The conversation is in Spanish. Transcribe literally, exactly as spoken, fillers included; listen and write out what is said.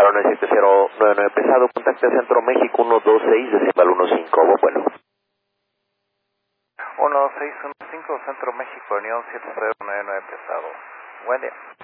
Jalón siete cero nueve nueve pesado, contacte Centro México uno dos seis, decimal uno cinco, bueno. uno seis uno cinco, Centro México, Unión siete cero nueve nueve pesado. Buen día.